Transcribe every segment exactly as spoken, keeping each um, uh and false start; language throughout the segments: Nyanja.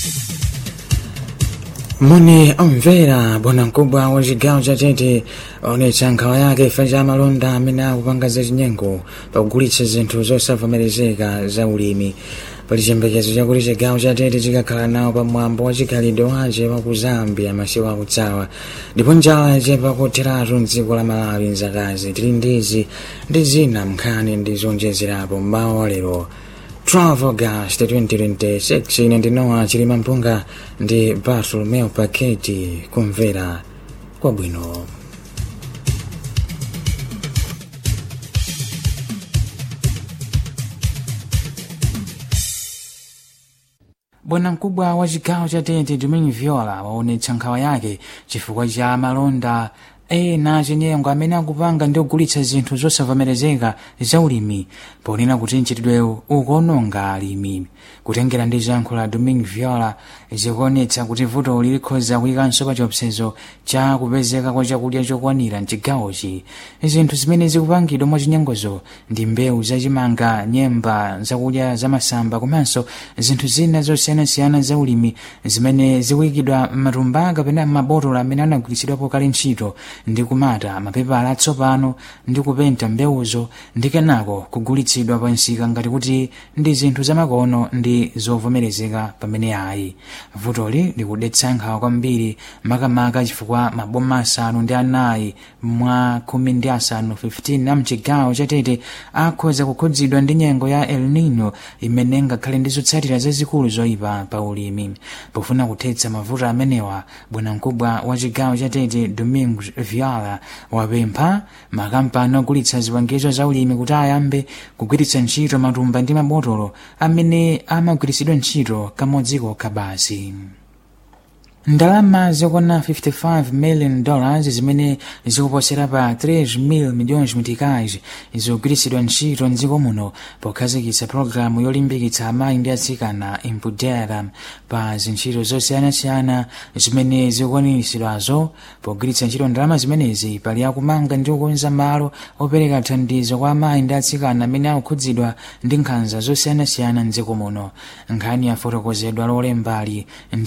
Moni omvera bwana mkubwa wa chigawo cha Tete onetsa nkhawa yake ifa cha malonda amene akupanga zachinyengo pakugulitsa zinthu zosavomerezeka za ulimi. Pali chiyembekezo chakuti chigawo cha Tete chikakhala nawo pamwambo wa chikhalidwe wace wa ku Zambia masiku akutsawa, ndipo njala yachepa kotheratu mdziko la Malawi nzakazi tili ndizi ndi zina mnkhani ndi zonjezerapo mmawa wa lero twelve August twenty twenty-six. Ine ndinowa Chilima Mpunga ndi Bartolomeo Paketi. Kumvera kwabwino. Bwana mkubwa wa chigawo cha Tete Domingo Viola waonetsa nkhawa yake chifukwa cha malonda ena achinyengo amene akupanga ndi kugulitsa zinthu zosavomerezeka za ulimi, ponena kuti mchitidwewu ukuononga alimi. Kutengera ndi zankho la Domingo Viola zikuonetsa kuti vuto lilikhoza kuyikanso pa chiopsezo cha kupezeka kwa chakudya chokwanira mchigawochi. Zinthu zimene zikupangidwa mwachinyengozo ndi mbewu zachimanga, nyemba, zakudya zamasamba komanso zinthu zina zosiyanasiyana za ulimi zimene zikuyikidwa m'matumba kapena m'mabotolo amene anagwiritsidwapo kale ntchito ndi kumata mapepala atsopano ndi kupenta mbewuzo ndi kenako kugulitsidwa pa nsika ngati kuti ndi zinthu zamakono ndi zovomerezeka pamene ayi. Vutoli likudetsa nkhawa kwambiri makamaka chifukwa maboma asanu ndi anayi mwa khumi ndi asanu fifteen a mchigawo cha Tete akhoza kukhudzidwa ndi nyengo ya El Nino imene ngakhale ndi zotsatira zazikulu zoyipa pa ulimi. Pofuna kuthetsa mavuto amenewa, bwana mkubwa wa chigawo cha Tete Domingo Viola wapempha makampani ogulitsa zipangizo za ulimi kuti ayambe kugwiritsa ntchito matumba ndi mabotolo amene amagwiritsidwa ntchito kamodzi kokha basi. Ndalama zokwana fifty-five million dollars zimene zikuposera pa three mil milhões meticais zikugwiritsidwa ntchito mdziko muno pokhazikitsa programu yolimbikitsa amayi ndi atsikana Empodera pa zintchito zosiyanasiyana zimene zikukwaniritsidwazo. Pogwiritsa ntchito ndalama zimenezi pali akumanga ndi kukonza malo opereka thandizo kwa amayi ndi atsikana amene akukhudzidwa ndi nkhanza zosiyanasiyana mdziko muno. Nkhani yafotokozedwa lolembali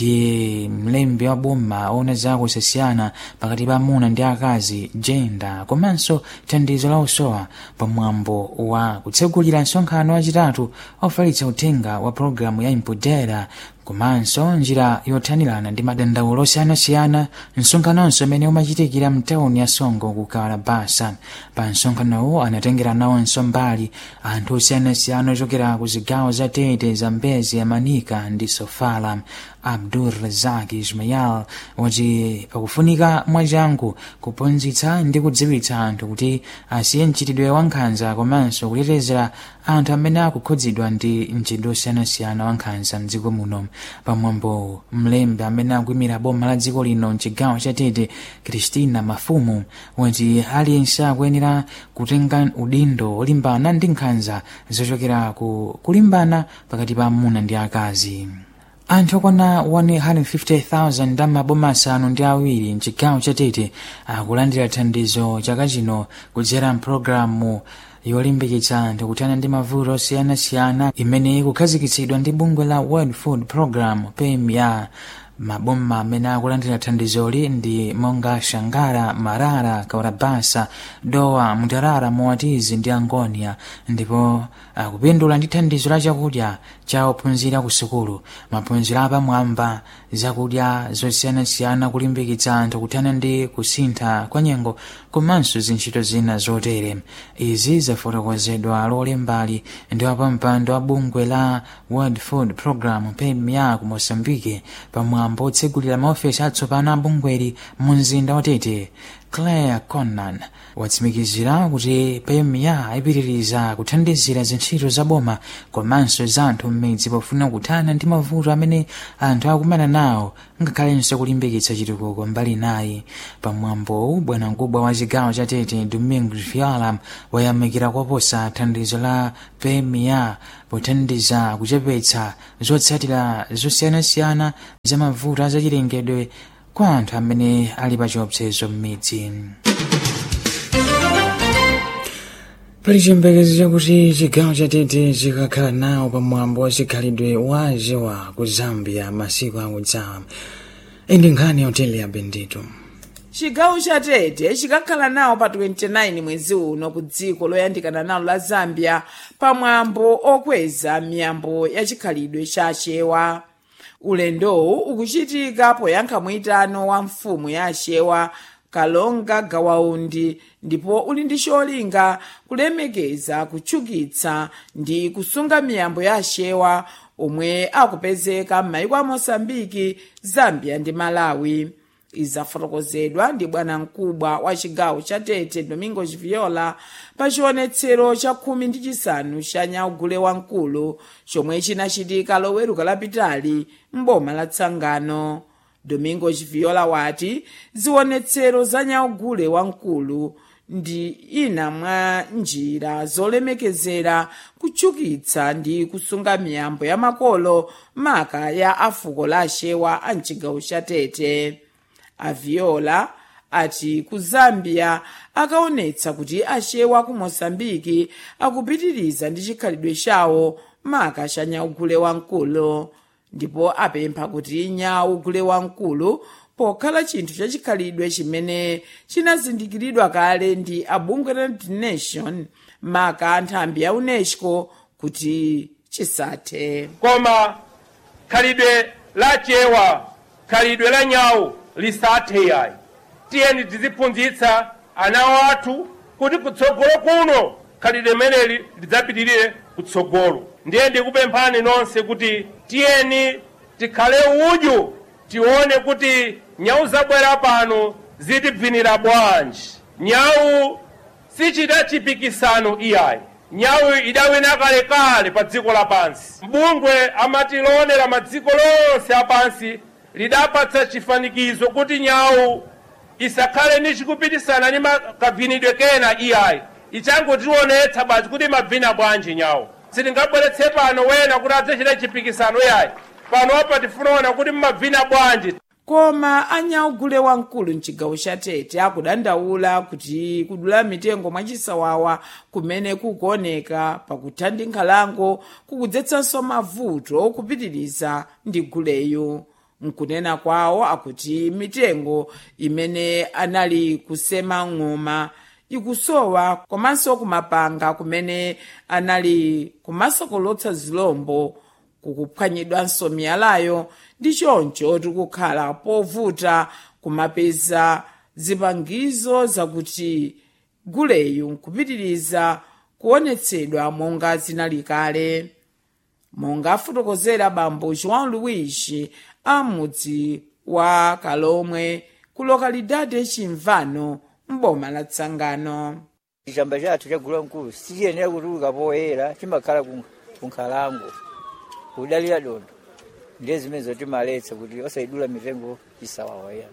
ndi mlembi wa boma ona za kusiyana pakati pa amuna ndi akazi gender komanso thandizo la usowa pamwambo wa kutsegulira msonkhano wachitatu ofalitsa uthenga wa programu ya Empodera komanso njira yothanirana ndi madandaulo osiyanasiyana. Msonkhanonso umene umachitikira mtawuni ya Songo ku Kalabasa. Pa msonkhanowo anatengera nawonso mbali anthu osiyanasiyana ochokera ku zigawo za Tete, Zambezi, Manika ndi Sofala. Abdul Razak Ismail wati pakufunika mwachangu kuphunzitsa ndi kudziwitsa anthu kuti asiye mchitidwe wa nkhanza komanso kutetezera anthu amene akukhudzidwa ndi mchitidwe osiyanasiyana wa nkhanza mdziko muno. Pamwambo mlembi amene akuyimira boma la dziko lino mchigawo cha Tete Christina Mafumu wati aliyense akuyenera kutenga udindo olimbana ndi nkhanza zochokera ku kulimbana pakati pa amuna ndi akazi. Anthu okwana one hundred fifty thousand a maboma asanu ndi awiri mchigawo cha Tete akulandira thandizo chaka chino kudzera mpulogalamu yolimbikitsa anthu kuthana ndi mavuto osiyanasiyana imene ikukhazikitsidwa ndi bungwe la World Food Program P M A. Maboma amene akulandira thandizoli ndi monga Shangara, Marara, Kaurabasa, Dowa, Mutarara, Moatizi ndi Angonia, ndipo akupindula ndi thandizo la chakudya cha ophunzira ku sukulu, maphunziro apamwamba, zakudya zosiyanasiyana, kulimbikitsa anthu kuthana ndi kusintha kwa nyengo komanso zintchito zina zotere. Izi zafotokozedwa lolembali ndi wapampando wa bungwe la World Food Program P M A ku Mozambique pamwambo otsegulira maofesi atsopano a bungweli mu mzinda wa Tete. Claire Conan watsimikizira kuti P M A ipitiriza kuthandizira zintchito za boma komanso za anthu m'midzi pofuna kuthana ndi mavuto amene anthu akumana nawo ngakhalenso kulimbikitsa chitukuko mbali nayi. Pamwambo bwana mkubwa wa chigawo cha Tete Domingo Viola wayamikira koposa thandizo la P M A pothandiza kuchepetsa zotsatira zosiyanasiyana za mavuto azachilengedwe kwa anthu amene ali pa chiopsezo m'midzi. pali chiyembekezo chakuti chigawo cha Tete chikakhala nawo pamwambo wa chikhalidwe wa Achewa ku Zambia masiku akudzawa. Indi nkhani ya hoteli ya Bendito. Chigawo cha Tete chikakhala nawo pa twenty-nine mwezi uno ku dziko loyandikana nalo la Zambia pamwambo okweza miyambo ya chikhalidwe cha Achewa. Ulendowu ukuchitika poyankha mwitano wa mfumu ya Achewa Kalonga Gawaundi, ndipo uli ndi cholinga kulemekeza, kutchukitsa ndi kusunga miyambo ya Achewa omwe akupezeka m'mayiko a Mosambiki, Zambia ndi Malawi. Izafotokozedwa ndi bwanamkubwa wa chigawo cha Tete Domingos Viola pa chionetsero cha khumi ndi chisanu cha nyaugule wamkulu chomwe chinachitika loweruka lapitali m'boma la Tsangano. Domingos Viola wati zionetsero za nyaugule wamkulu ndi ina mwa njira zolemekezera, kutchukitsa ndi kusunga miyambo ya makolo maka ya afuko la Achewa a mchigawo cha Tete. Aviola ati ku Zambia akaonetsa kuti Achewa ku Mosambiki akupitiriza ndi chikhalidwe chawo maka cha nyaugule wamkulu, ndipo apempha kuti nyaugule wamkulu pokhala chinthu cha chikhalidwe chimene chinazindikiridwa kale ndi abungwe la United Nations maka nthambi ya UNESCO kuti chisathe. Koma khalidwe la Achewa, khalidwe la nyau lisathe yayi. Tiyeni tiziphunzitsa ana athu kuti kutsogolo kuno khalidwe meneli lidzapitirire kutsogolo. Ndiye ndikupemphani nonse kuti tiyeni tikhale udyu, tione kuti nyau zabwera pano zitibvinira bwanji. Nyau sichita chipikisano iyayi. Nyau idawina kalekale pa dziko lapansi. Mbungwe amatilonera madziko lonse apansi lidapatsa chifanikizo kuti nyau isakhale ni chikupitisana ni makavinidwe kena iyayi. Ichangotionetsa basi kuti mavina bwanji nyau. Sitingabweretse pano wena kuti adzachita chipikisano yayi. Pano apa tifunaona kuti mavina bwanji. Koma anyaugule wamkulu mchigawo cha Tete akudandaula kuti kudula mitengo mwachisawawa kumene kukuoneka pakuthandi nkhalango kukudzetsanso mavuto okupitiriza ndi guleyo. Nkunena kwawo akuti mitengo imene anali kusema ng'oma ikusowa, komanso kumapanga kumene anali kumasokolotsa zilombo kukuphwanyidwanso miyalayo, ndi choncho tikukhala povuta kumapeza zipangizo zakuti guleyo nkupitiriza kuonetsedwa monga zinali kale. Monga afotokozera bambo João Luís amudzi wa Kalomwe ku lokalidade Chimvano m'boma la Tsangano. Chamba chathu cha gule wamkulu sichiyenera kutuluka poyera, chimakhala ku nkhalango kudalira dondo. Ndiye zimene zotimaletsa kuti osayidula mitengo chisawawa ya.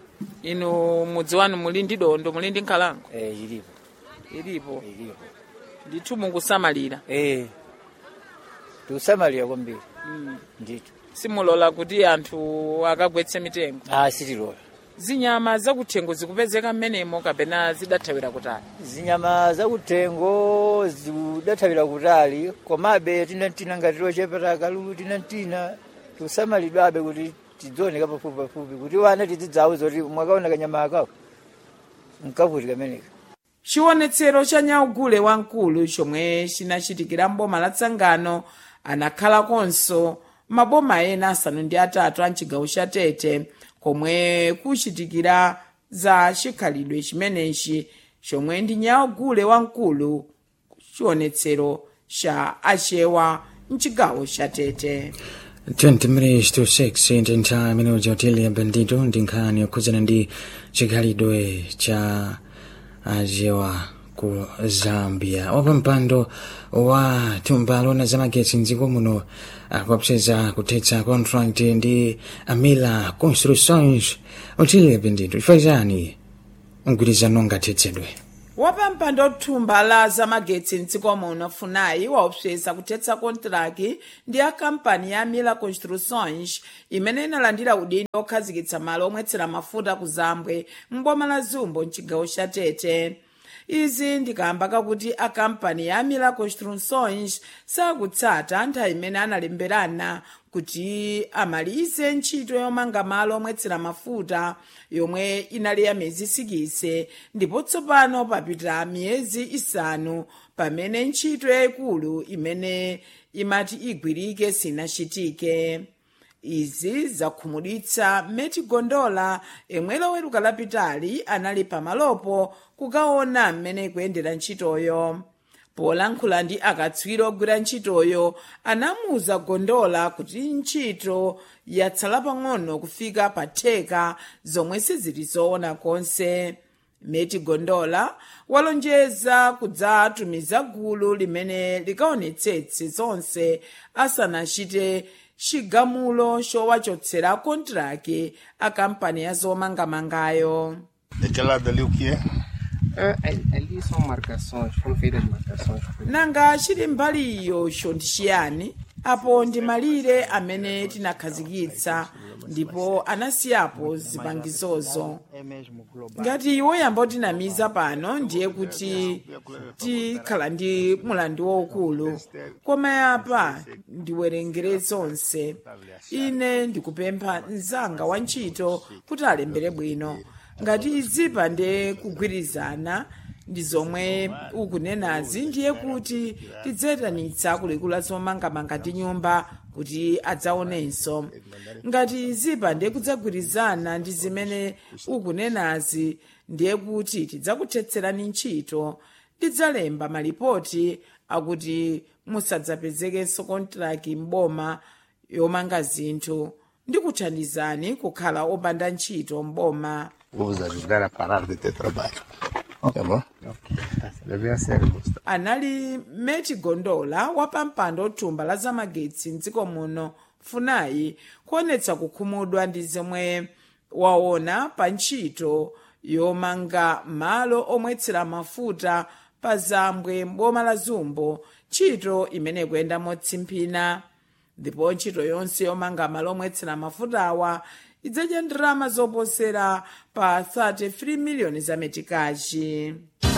Inu mudzi wanu muli ndi dondo, muli ndi nkhalango? Eh, ilipo. Ilipo. Ilipo. Ndithu mukusamalira? Eh. Tusamalira kwambiri. Mm. Ndithu. Simulola kuti anthu akagwetse mitengo? Ah, sitilola. Zinyama zakuthengo zikupezeka mmenemo kapena zidathawira kutali? Zinyama zakuthengo zidathawira kutali, komabe tinantina ngati ochepera kalulu tinantina tusamalidwabe kuti tidzioneka pafupi pafupi kuti wana tidzidzawo zoti mwakaona kanyama akawo nkavuti kameneka. Chionetsero cha nyaugule wamkulu chomwe chinachitikira m'boma la Tsangano anakhalakonso maboma ena asanu ndi atatu a mchigawo cha Tete komwe kuchitikira za chikhalidwe chimenechi chomwe ndi nyaugule wamkulu, chionetsero cha Achewa mchigawo cha Tete. twenty minutes to six in time ino hoteli ya Bendito ndi nkhani yokhudzana ndi chikhalidwe cha Achewa ku Zambia. Wapampando wa thumba lona zamagetsi mdziko muno akupseza kuthetsa contract ndi Amila Construções hoteli ya Bendito. Ifazani mgwirizano ngathetsedwe. Wapampando thumba la zamagetsi mdziko muno Funai waopseza kuthetsa kontraki ndi a kampani ya Amila Construções imene inalandira udindo okhazikitsa malo omwetsera mafuta ku Zambwe m'boma la Zumbo mchigawo cha Tete. izi ndikamba kakuti akampani ya Miller Construções sakutsata nthawi imene analemberana kuti amalize ntchito yomanga malo omwetsera mafuta yomwe inali ya miyezi sikisi ndipo tsopano papita miyezi isanu pamene ntchito yayikulu imene imati igwirike sinachitike. Izi zakhumudwitsa Meti Gondola yemwe loweruka lapitali anali pamalopo kukaona mmene ikuyendera ntchitoyo. Polankhula ndi akatswiri ogwira ntchitoyo anamuwuza Gondola kuti ntchito yatsala pang'ono kufika pa theka zomwe sizili zoona konse. Meti Gondola walonjeza kudzatumiza gulu limene likaonetsetse zonse asanachite chigamulo chowachotsera kontraki a kampani ya zomangamangayo. Daquele lado ali o que é? Ah, ali são marcações, foram feitas marcações. Nanga chili mbali iyo ndi chiyani? Apo ndi malire amene tinakhazikitsa ndipo anasiyapo zipangizozo. Ngati woyamba tinamiza pano ndiye kuti tikhala ndi mulandu waukulu. Koma yapa ndiwerengere zonse. Ine ndikupempha mzanga wa ntchito kuti alembere bwino. Ngati izipa ndi kugwirizana ndi zomwe ukunenazi ndiye kuti tidzetanitsa kulekula zomangamanga ndi nyumba kuti adzaonenso. Ngati izipa ndiye kudzagwirizana ndi zimene ukunenazi ndiye kuti tidzakuthetserani ntchito. Tidzalemba malipoti akuti musadzapezekenso kontraki mboma yomanga zinthu ndi kuthandizani kukhala opanda ntchito mboma. Vou vos ajudar a parar de ter trabalho. Tá bom? Deve ser. Anali Meti Gondola wapampando thumba la zamagetsi mdziko muno Funai kuonetsa kukhumudwa ndi zomwe waona pa ntchito yomanga malo omwetsera mafuta pa Zambwe mboma la Zumbo, ntchito imene kuyenda motsimphina. Ndipo ntchito yonse yomanga malo omwetsera mafutawa idzadya ndalama zoposera pa thirty-three miliyoni za metikachi.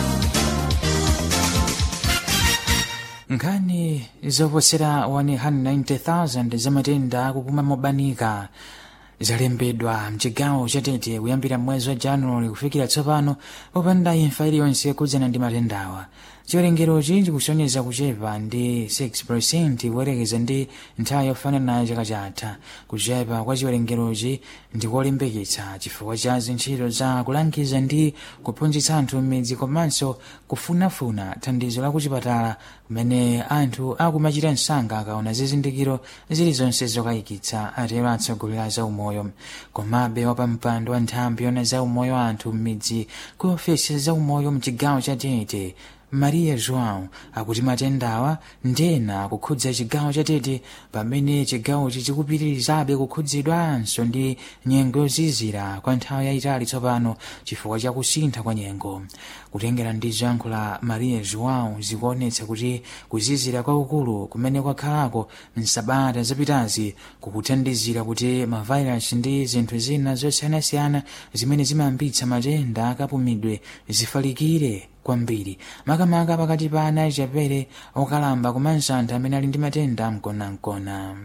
Nkhani zoposera one hundred ninety thousand za matenda akupuma mobanika zalembedwa mchigawo cha Tete kuyambira mwezi wa Januwale kufikira tsopano popanda imfa iliyonse kudzana ndi matendawa. Chiwerengerochi chikusonyeza kuchepa ndi six percent kuyerekeza ndi nthawi yofanana chaka chatha. Kuchepa kwa chiwerengerochi ndi kolimbikitsa chifukwa cha zintchito za kulangiza ndi kuphunzitsa anthu m'midzi komanso kufunafuna thandizo la kuchipatala kumene anthu akumachita msanga akaona zizindikiro zilizonse zokayikitsa, atero atsogoleri a zaumoyo. Komabe wapampando wa nthambi yona zaumoyo anthu m'midzi ku ofesi zaumoyo mchigawo cha Tete Maria João akuti matendawa ndena kukhudza chigawo cha Tete pamene chigawochi chikupitirizabe kukhudzidwanso ndi nyengo yozizira kwa nthawi yayitali tsopano chifukwa cha kusintha kwa nyengo. Kutengera ndi zankho la Maria João zikuonetsa kuti kuzizira kwaukulu kumene kwakhalako msabata zapitazi kukuthandizira kuti mavairasi ndi zinthu zina zosiyanasiyana zimene zimayambitsa matenda akapumidwe zifalikire kwambiri, makamaka pakati pa ana achepere okalamba komanso anthu amene ali ndi matenda mkonamkona.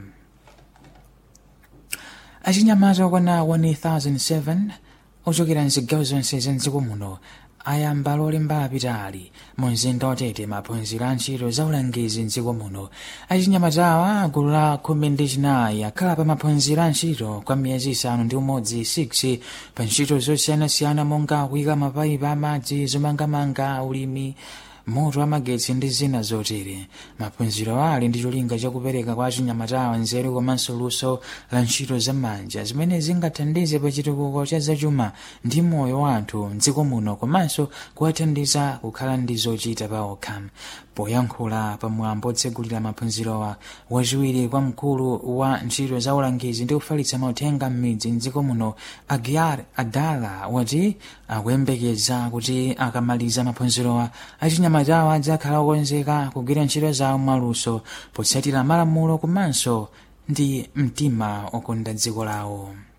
Achinyamata okwana one thousand seven ochokera mzigawo zonse za mdziko muno ayamba lolemba lapitali mu mzinda wa Tete maphunziro a ntchito za ulangizi mdziko muno. Achinyamatawa agulu la khumi ndi chinayi akhala pa maphunziro a ntchito kwa miyezi isanu ndi umodzi six pa ntchito zosiyanasiyana monga kuyika mapayipi amadzi, zomangamanga, ulimi, moto amagetsi ndi zina zotere. Maphunziro ali ndi cholinga chakupereka kwa achinyamatawa nzeru komanso luso la ntchito zamanja zimene zingathandize pa chitukuko cha zachuma ndi moyo wa anthu mdziko muno komanso kuwathandiza kukhala ndi zochita paokha. Poyankhula pamwambo otsegulira maphunzirowa, wachiwiri kwa mkulu wa ntchito za ulangizi ndi kufalitsa mauthenga m'midzi mdziko muno Agiar Adala wati akuyembekeza kuti akamaliza maphunzirowa achinyamatawa adzakhala okonzeka kugwira ntchito zawo mwaluso potsatira malamulo komanso ndi mtima okonda dziko lawo.